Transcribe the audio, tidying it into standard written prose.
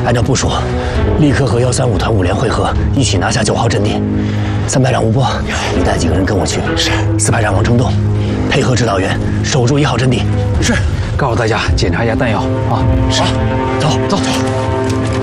按照部署，立刻和135团5连会合，一起拿下9号阵地。3排长吴波，你带几个人跟我去。是。4排长王成栋，配合指导员守住1号阵地。 是。告诉大家检查一下弹药啊。 是。走。